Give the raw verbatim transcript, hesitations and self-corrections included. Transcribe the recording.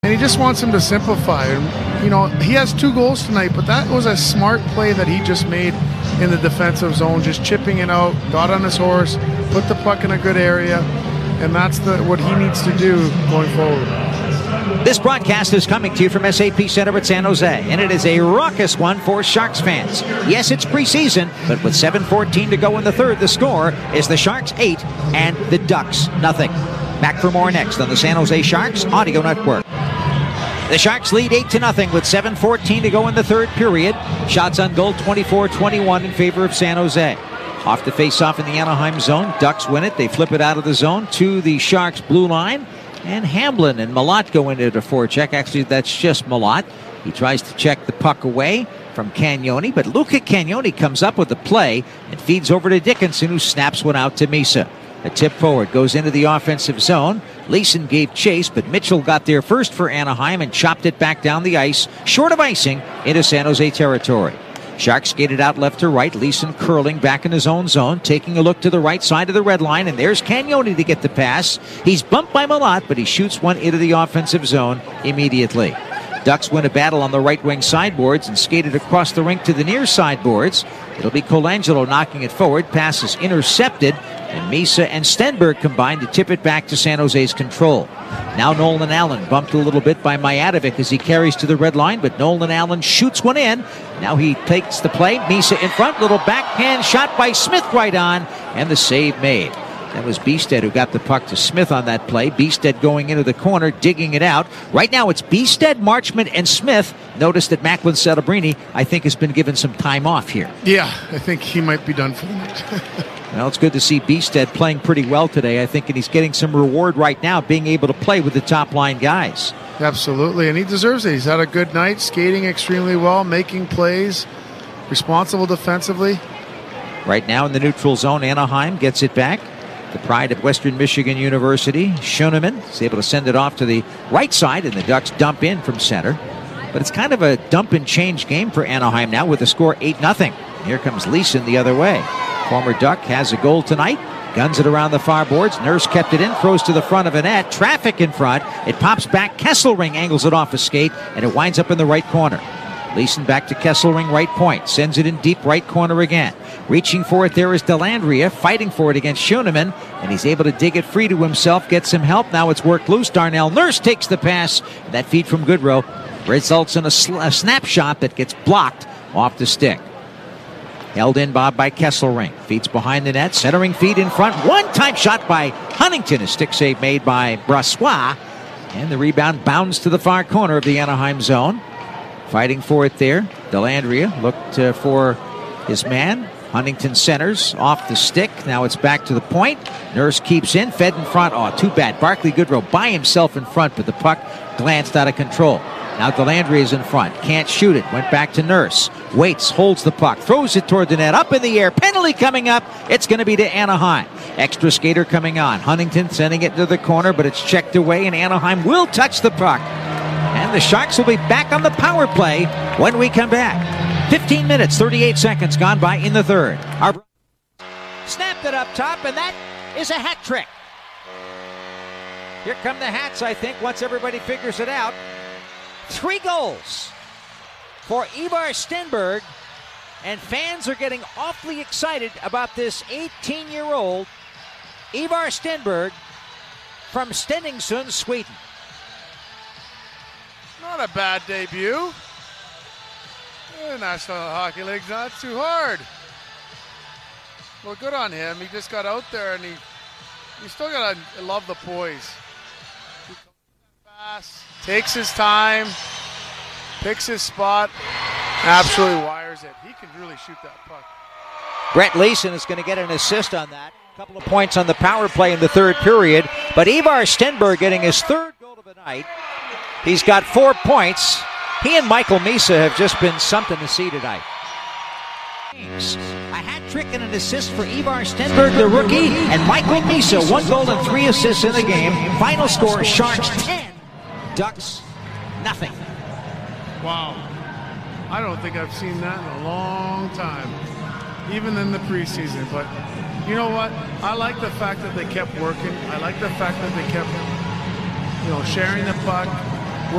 And he just wants him to simplify. And, you know, he has two goals tonight, but that was a smart play that he just made in the defensive zone, just chipping it out, got on his horse, put the puck in a good area, and that's the what he needs to do going forward. This broadcast is coming to you from S A P Center at San Jose, and it is a raucous one for Sharks fans. Yes, it's preseason, but with seven fourteen to go in the third, the score is the Sharks eight and the Ducks nothing. Back for more next on the San Jose Sharks Audio Network. The Sharks lead eight to nothing with seven fourteen to go in the third period. Shots on goal twenty-four twenty-one in favor of San Jose. Off the face-off in the Anaheim zone. Ducks win it. They flip it out of the zone to the Sharks blue line. And Hamblin and Malott go into the forecheck. Actually, that's just Malott. He tries to check the puck away from Cagnoni, but Luca Cagnoni comes up with the play and feeds over to Dickinson, who snaps one out to Misa. A tip forward goes into the offensive zone. Leeson gave chase, but Mitchell got there first for Anaheim and chopped it back down the ice, short of icing, into San Jose territory. Sharks skated out left to right. Leeson curling back in his own zone, taking a look to the right side of the red line, and there's Cagnoni to get the pass. He's bumped by Malott, but he shoots one into the offensive zone immediately. Ducks win a battle on the right wing sideboards and skated across the rink to the near sideboards. It'll be Colangelo knocking it forward. Pass is intercepted, and Misa and Stenberg combine to tip it back to San Jose's control. Now Nolan Allen bumped a little bit by Mijatovic as he carries to the red line, but Nolan Allen shoots one in. Now he takes the play. Misa in front. Little backhand shot by Smith right on, and the save made. That was Bjugstad who got the puck to Smith on that play. Bjugstad going into the corner, digging it out. Right now it's Bjugstad, Marchment, and Smith. Notice that Macklin Celebrini, I think, has been given some time off here. Yeah, I think he might be done for the night. Well, it's good to see Bjugstad playing pretty well today, I think, and he's getting some reward right now, being able to play with the top-line guys. Absolutely, and he deserves it. He's had a good night, skating extremely well, making plays, responsible defensively. Right now in the neutral zone, Anaheim gets it back. The pride of Western Michigan University, Schoenemann, is able to send it off to the right side, and the Ducks dump in from center. But it's kind of a dump-and-change game for Anaheim now with the score eight nothing. Here comes Leeson the other way. Former Duck has a goal tonight. Guns it around the far boards. Nurse kept it in, throws to the front of a net. Traffic in front. It pops back. Kesselring angles it off a skate, and it winds up in the right corner. Leeson back to Kesselring, right point. Sends it in deep right corner again. Reaching for it there is Dellandrea, fighting for it against Schoenemann, and he's able to dig it free to himself, get some help. Now it's worked loose. Darnell Nurse takes the pass. That feed from Goodrow results in a, sl- a snapshot that gets blocked off the stick. Held in Bob by Kesselring. Feeds behind the net. Centering feed in front. One-time shot by Huntington. A stick save made by Brossoit. And the rebound bounds to the far corner of the Anaheim zone. Fighting for it there. Dellandrea looked uh, for his man. Huntington centers off the stick. Now it's back to the point. Nurse keeps in. Fed in front. Oh, too bad. Barclay Goodrow by himself in front, but the puck glanced out of control. Now Dellandrea is in front. Can't shoot it. Went back to Nurse. Waits, holds the puck. Throws it toward the net. Up in the air. Penalty coming up. It's going to be to Anaheim. Extra skater coming on. Huntington sending it to the corner, but it's checked away, and Anaheim will touch the puck. And the Sharks will be back on the power play when we come back. fifteen minutes, thirty-eight seconds gone by in the third. Our snapped it up top, and that is a hat trick. Here come the hats, I think, once everybody figures it out. Three goals for Ivar Stenberg, and fans are getting awfully excited about this eighteen-year-old Ivar Stenberg from Stenungsund, Sweden. Not a bad debut. The National Hockey League's not too hard. Well, good on him. He just got out there, and he he still got to love the poise. He comes fast, takes his time, picks his spot, absolutely wires it. He can really shoot that puck. Brett Leeson is going to get an assist on that. A couple of points on the power play in the third period. But Ivar Stenberg getting his third goal of the night. He's got four points. He and Michael Misa have just been something to see tonight. A hat trick and an assist for Ivar Stenberg, the rookie, and Michael Misa, one goal and three assists in the game. Final score, Sharks ten, Ducks nothing. Wow. I don't think I've seen that in a long time, even in the preseason. But you know what? I like the fact that they kept working. I like the fact that they kept, you know, sharing the puck,